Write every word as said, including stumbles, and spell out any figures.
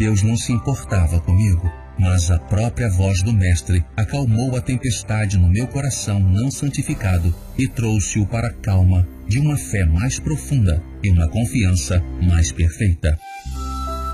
Deus não se importava comigo, mas a própria voz do Mestre acalmou a tempestade no meu coração não santificado e trouxe-o para a calma de uma fé mais profunda e uma confiança mais perfeita.